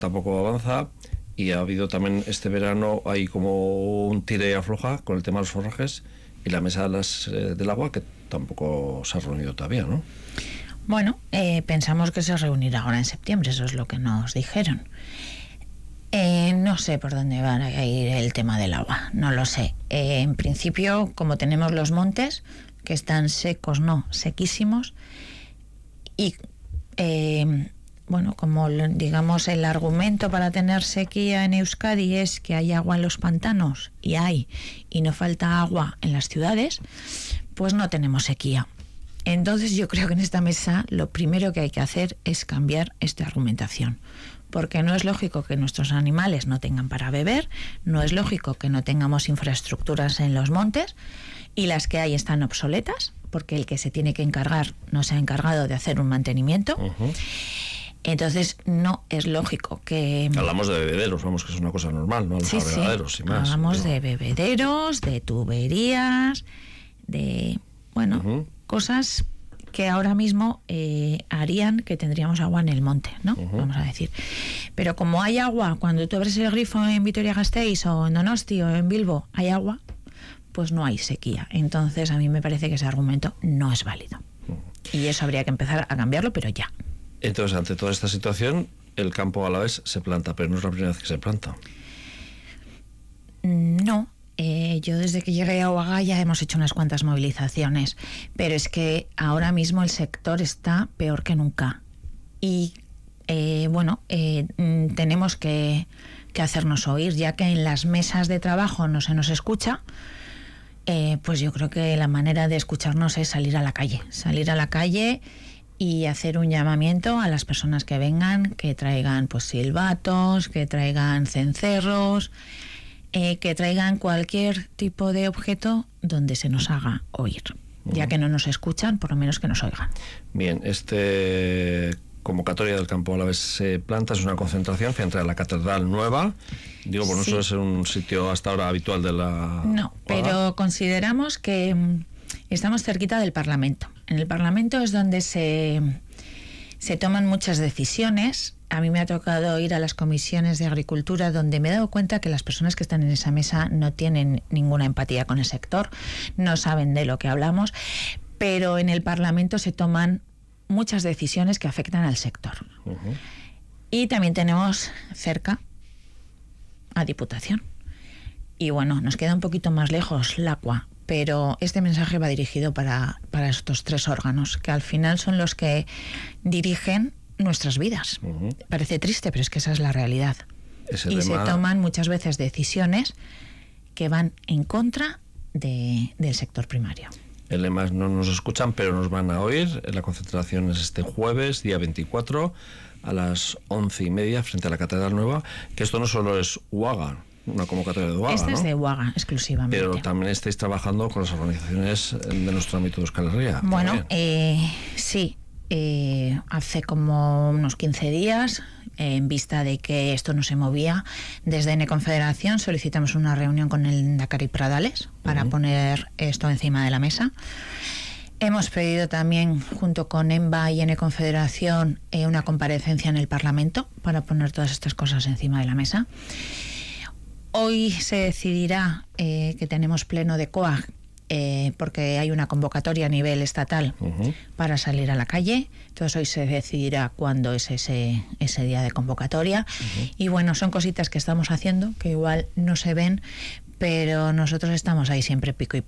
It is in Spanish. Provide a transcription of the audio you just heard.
tampoco avanza, y ha habido también este verano, hay como un tira y afloja con el tema de los forrajes y la mesa del agua, que tampoco se ha reunido todavía, ¿no? Bueno, pensamos que se reunirá ahora en septiembre, eso es lo que nos dijeron. No sé por dónde va a ir el tema del agua, no lo sé. En principio, como tenemos los montes, que están secos, no, sequísimos, y bueno, como digamos el argumento para tener sequía en Euskadi es que hay agua en los pantanos, y no falta agua en las ciudades, pues no tenemos sequía. Entonces yo creo que en esta mesa lo primero que hay que hacer es cambiar esta argumentación, porque no es lógico que nuestros animales no tengan para beber, no es lógico que no tengamos infraestructuras en los montes, y las que hay están obsoletas, porque el que se tiene que encargar no se ha encargado de hacer un mantenimiento. Entonces no es lógico que... Hablamos de bebederos, vamos, que es una cosa normal, ¿no? Los abrevaderos y más. Hablamos de bebederos, de tuberías, de, bueno, cosas que ahora mismo harían que tendríamos agua en el monte, ¿no? Vamos a decir. Pero como hay agua, cuando tú abres el grifo en Vitoria-Gasteiz o en Donosti o en Bilbo, hay agua, pues no hay sequía. Entonces a mí me parece que ese argumento no es válido. Y eso habría que empezar a cambiarlo, pero ya. Entonces, ante toda esta situación, el campo alavés se planta, pero no es la primera vez que se planta. No. Yo desde que llegué a Uaga ya hemos hecho unas cuantas movilizaciones, pero es que ahora mismo el sector está peor que nunca. Y tenemos que hacernos oír, ya que en las mesas de trabajo no se nos escucha. Pues yo creo que la manera de escucharnos es salir a la calle y hacer un llamamiento a las personas que vengan, que traigan pues silbatos, que traigan cencerros, que traigan cualquier tipo de objeto donde se nos haga oír. Ya que no nos escuchan, por lo menos que nos oigan. Bien, convocatoria del campo alavés se planta, es una concentración frente a la Catedral Nueva. Digo, por no suele ser un sitio hasta ahora habitual de la... No, pero consideramos que estamos cerquita del Parlamento. En el Parlamento es donde se toman muchas decisiones. A mí me ha tocado ir a las comisiones de Agricultura, donde me he dado cuenta que las personas que están en esa mesa no tienen ninguna empatía con el sector, no saben de lo que hablamos, pero en el Parlamento se toman muchas decisiones que afectan al sector. Y también tenemos cerca a Diputación. Y bueno, nos queda un poquito más lejos Lakua, pero este mensaje va dirigido para estos tres órganos, que al final son los que dirigen nuestras vidas. Parece triste, pero es que esa es la realidad. Se toman muchas veces decisiones que van en contra del sector primario. El lema es: no nos escuchan, pero nos van a oír. La concentración es este jueves, día 24, a las 11:30, frente a la Catedral Nueva, que esto no solo es Uaga, una convocatoria de Uaga, Esta es de Uaga, exclusivamente. Pero también estáis trabajando con las organizaciones de nuestro ámbito de Euskal Herria. Bueno, sí. Hace como unos 15 días, en vista de que esto no se movía, desde N Confederación solicitamos una reunión con el Lehendakari Pradales para poner esto encima de la mesa. Hemos pedido también, junto con EMBA y N Confederación, una comparecencia en el Parlamento para poner todas estas cosas encima de la mesa. Hoy se decidirá que tenemos pleno de COAG, porque hay una convocatoria a nivel estatal para salir a la calle. Entonces hoy se decidirá cuándo es ese día de convocatoria. Y bueno, son cositas que estamos haciendo que igual no se ven, pero nosotros estamos ahí siempre pico y